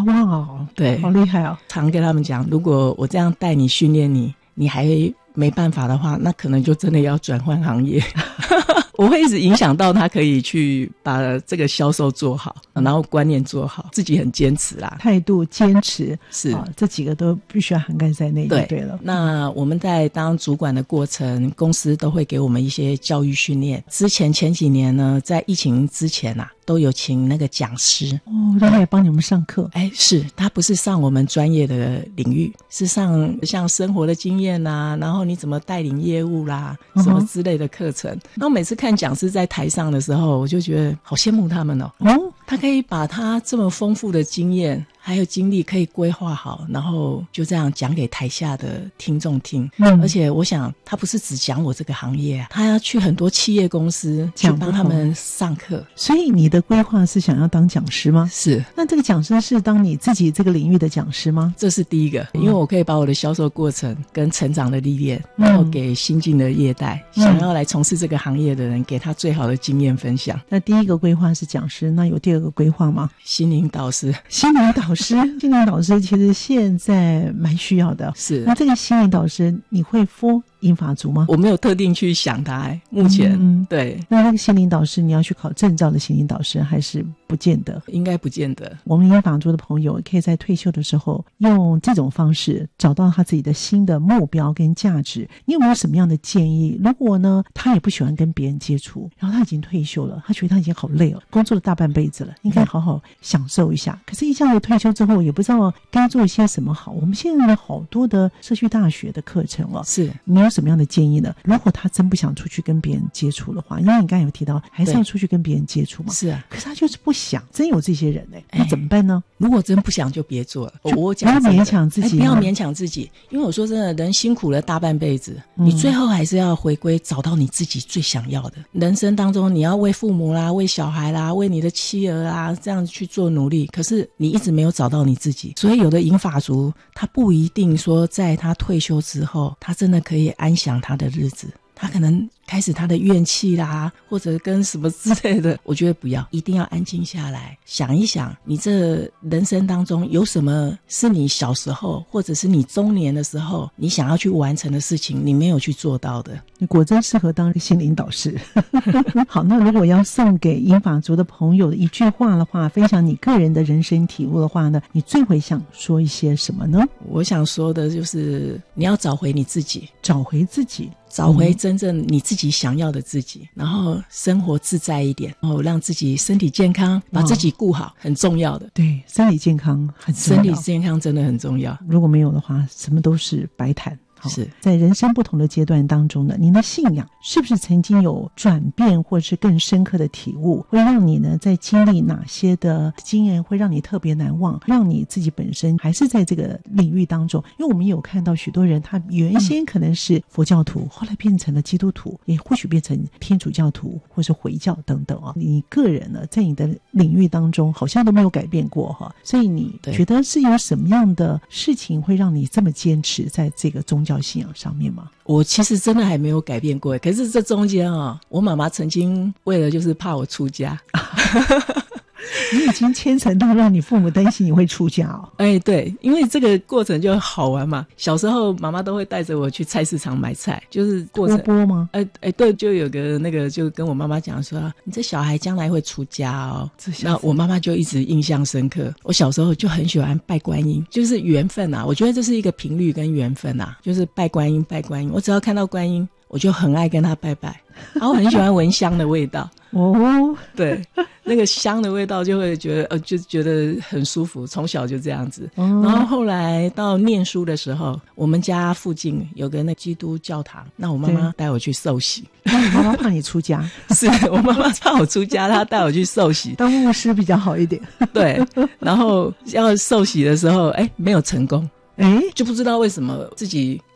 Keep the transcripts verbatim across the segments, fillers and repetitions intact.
哇，对，好厉害哦！ 常跟他们讲，如果我这样带你训练你，你还没办法的话，那可能就真的要转换行业。我会一直影响到他可以去把这个销售做好，然后观念做好，自己很坚持啦， 态度坚持是、 啊、这几个都必须要涵盖在内就对了。 那我们在当主管的过程，公司都会给我们一些教育训练。之前前几年呢，在疫情之前啊，都有请那个讲师哦，让他也帮你们上课。 哎，是他不是上我们专业的领域，是上像生活的经验啦，然后你怎么带领业务啦，什么之类的课程。然后每次看讲师在台上的时候，我就觉得好羡慕他们哦。哦，他可以把他这么丰富的经验还有经历可以规划好，然后就这样讲给台下的听众听、嗯、而且我想他不是只讲我这个行业啊，他要去很多企业公司去帮他们上课。 所以你的规划是想要当讲师吗？ 是。 那这个讲师是当你自己这个领域的讲师吗？ 这是第一个，因为我可以把我的销售过程跟成长的历练、嗯、然后给新进的业代、嗯、想要来从事这个行业的人，给他最好的经验分享。 那第一个规划是讲师，那有第二个规划吗？ 心灵导师。 心灵导师心灵导师其实现在蛮需要的。是。那这个心灵导师你会 for 银发族吗？ 我没有特定去想他，目前、嗯、对。 那那个心灵导师你要去考证照的心灵导师还是不见得？ 应该不见得。 我们银发族的朋友可以在退休的时候用这种方式找到他自己的新的目标跟价值。你有没有什么样的建议？如果呢他也不喜欢跟别人接触，然后他已经退休了，他觉得他已经好累了，工作了大半辈子了，应该好好享受一下、嗯、可是一下子退休之后也不知道该做一些什么好。我们现在有好多的社区大学的课程了，是你有什么样的建议呢？如果他真不想出去跟别人接触的话，因为你刚才有提到还是要出去跟别人接触嘛，是啊，可是他就是不想，真有这些人哎、欸，那怎么办呢？ 如果真不想就别做了。我讲不要勉强自己、 欸、不要勉强自己，因为我说真的，人辛苦了大半辈子、嗯、你最后还是要回归找到你自己最想要的。人生当中你要为父母啦，为小孩啦，为你的妻儿啊这样去做努力，可是你一直没有找到你自己。所以有的银发族他不一定说在他退休之后他真的可以安享他的日子，他可能开始他的怨气啦，或者跟什么之类的。我觉得不要，一定要安静下来想一想，你这人生当中有什么是你小时候或者是你中年的时候你想要去完成的事情，你没有去做到的。 你果真适合当心灵导师。好，那如果要送给银发族的朋友的一句话的话，分享你个人的人生体悟的话呢，你最会想说一些什么呢？ 我想说的就是你要找回你自己， 找回自己， 找回真正你自己想要的自己、嗯、然后生活自在一点，然后让自己身体健康，把自己顾好、哦、很重要的。对， 身体健康很重要， 身体健康真的很重要， 如果没有的话什么都是白谈。 是在人生不同的阶段当中呢，您的信仰是不是曾经有转变或是更深刻的体悟，会让你呢在经历哪些的经验会让你特别难忘，让你自己本身还是在这个领域当中。因为我们有看到许多人他原先可能是佛教徒、嗯、后来变成了基督徒，也或许变成天主教徒或是回教等等啊。你个人呢在你的领域当中好像都没有改变过哈，所以你觉得是有什么样的事情会让你这么坚持在这个宗教信仰上面吗？ 我其实真的还没有改变过，可是这中间啊，我妈妈曾经为了就是怕我出家你已经牵扯到让你父母担心你会出家哦。 哎，对，因为这个过程就好玩嘛。小时候妈妈都会带着我去菜市场买菜，就是过程。 托钵吗？ 哎哎，对，就有个那个就跟我妈妈讲说，你这小孩将来会出家哦。那我妈妈就一直印象深刻。我小时候就很喜欢拜观音，就是缘分啊。我觉得这是一个频率跟缘分啊，就是拜观音拜观音。我只要看到观音，我就很爱跟他拜拜，然后我很喜欢闻香的味道。哦，对，那个香的味道就会觉得呃，就觉得很舒服，从小就这样子、哦、然后后来到念书的时候，我们家附近有个那基督教堂，那我妈妈带我去受洗。 那你妈妈怕你出家？ 是我妈妈怕我出家，她带我去受洗， 当牧师比较好一点。 对，然后要受洗的时候哎，没有成功，哎，就不知道为什么自己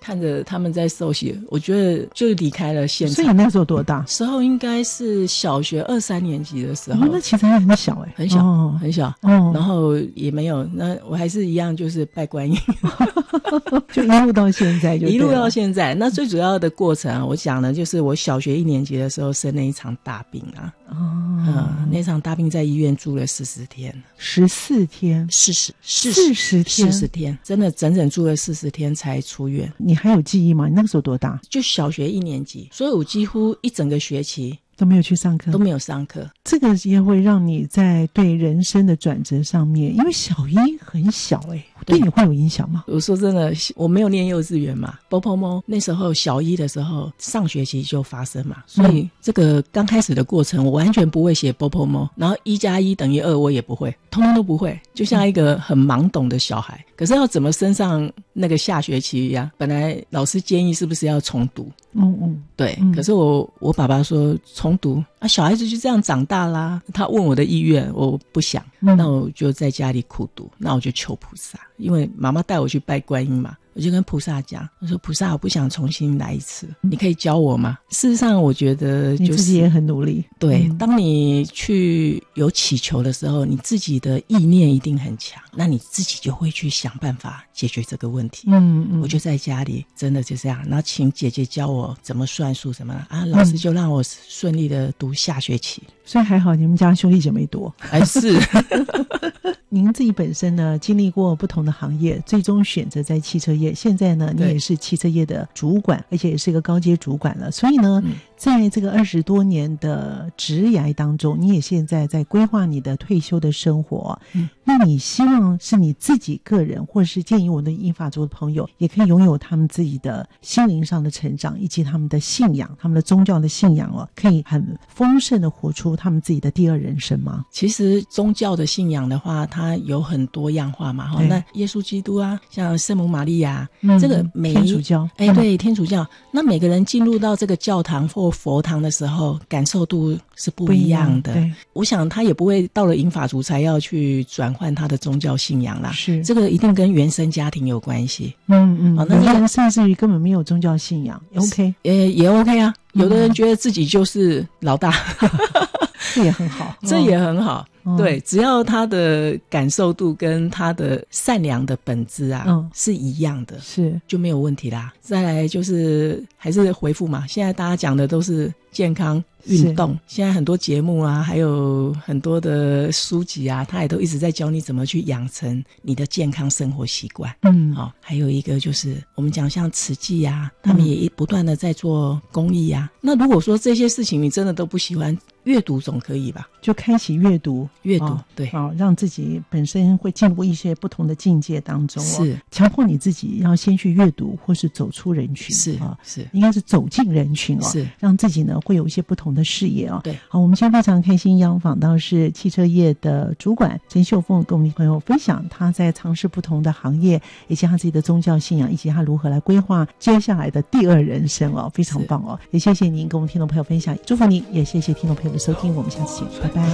看着他们在受洗，我觉得就离开了现场。 所以你那时候多大？ 时候应该是小学二三年级的时候。 哦，那其实还很小哎， 很小、 哦、 很小。哦，然后也没有，那我还是一样就是拜观音， 就一路到现在就，就一路到现在。那最主要的过程啊，我讲的就是我小学一年级的时候生了一场大病啊。哦，嗯，那场大病在医院住了四十天， 十四天， 四十四四十天， 四十天，真的整整住了四十天才出院。 你还有记忆吗？你那个时候多大？ 就小学一年级，所以我几乎一整个学期都没有去上课， 都没有上课。 这个也会让你在对人生的转折上面，因为小一很小哎、欸，对你会有影响吗？ 我说真的，我没有念幼稚园嘛，波波猫那时候小一的时候上学期就发生嘛，所以这个刚开始的过程我完全不会写波波猫，然后一加一等于二我也不会，通通都不会，就像一个很懵懂的小孩。可是要怎么升上那个下学期一样，本来老师建议是不是要重读？嗯嗯，对。嗯、可是我我爸爸说重读啊，小孩子就这样长大啦。他问我的意愿，我不想，嗯、那我就在家里苦读，那我就求菩萨，因为妈妈带我去拜观音嘛。我就跟菩萨讲，我说菩萨，我不想重新来一次，你可以教我吗？事实上我觉得就是你自己也很努力。 对、嗯、当你去有祈求的时候，你自己的意念一定很强，那你自己就会去想办法解决这个问题。嗯嗯，我就在家里真的就这样，然后请姐姐教我怎么算数什么啊，老师就让我顺利的读下学期。 所以还好你们家兄弟姐妹多。 还是您自己本身呢经历过不同的行业，最终选择在汽车业，现在呢你也是汽车业的主管，而且也是一个高阶主管了。所以呢、嗯、在这个二十多年的职涯当中，你也现在在规划你的退休的生活、嗯、那你希望是你自己个人，或者是建议我们的英法族的朋友也可以拥有他们自己的心灵上的成长，以及他们的信仰，他们的宗教的信仰哦，可以很丰盛的活出他们自己的第二人生吗？ 其实宗教的信仰的话，它有很多样化嘛，那耶稣基督啊，像圣母玛利亚、嗯、这个每天主教， 哎，对，天主教，那每个人进入到这个教堂或佛堂的时候，感受度是不一样的。 对， 我想他也不会到了银法族才要去转换他的宗教信仰啦， 是这个一定跟原生家庭有关系。 嗯嗯，哦，那有的人甚至于根本没有宗教信仰，也 OK， 也也 OK 啊。有的人觉得自己就是老大。 这也很好， 这也很好、哦、对，只要他的感受度跟他的善良的本质啊、嗯、是一样的， 是就没有问题啦。再来就是还是回复嘛，现在大家讲的都是健康运动，现在很多节目啊，还有很多的书籍啊，他也都一直在教你怎么去养成你的健康生活习惯。嗯，好、哦，还有一个就是我们讲像慈济啊，他们也不断的在做公益啊、嗯。那如果说这些事情你真的都不喜欢，阅读总可以吧？ 就开启阅读， 阅读、 哦、 对， 哦，让自己本身会进入一些不同的境界当中、哦， 是强迫你自己要先去阅读，或是走出人群， 是啊、哦， 是， 应该是走进人群哦， 是让自己呢会有一些不同的视野哦。 对， 好，我们今天非常开心邀访到是汽车业的主管陈秀凤，跟我们朋友分享他在尝试不同的行业，以及他自己的宗教信仰，以及他如何来规划接下来的第二人生哦，非常棒哦。也谢谢您跟我们听众朋友分享，祝福您，也谢谢听众朋友的收听，我们下次见，拜拜。